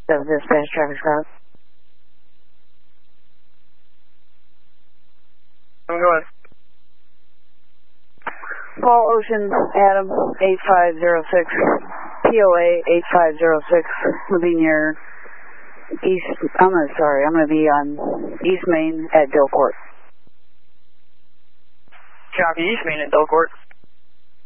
Dispatch traffic stop. I'm going. Paul Ocean, Adam, 8506, POA 8506, will be near East, I'm going to be on East Main at Delcourt. Copy, East Main at Delcourt.